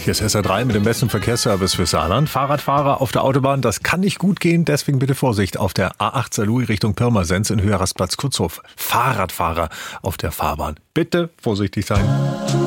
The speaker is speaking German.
Hier ist SR3 mit dem besten Verkehrsservice für Saarland. Fahrradfahrer auf der Autobahn, das kann nicht gut gehen, deswegen bitte Vorsicht auf der A8 Saarlouis Richtung Pirmasens in Höhe Rastplatz Kutzhof. Fahrradfahrer auf der Fahrbahn, bitte vorsichtig sein.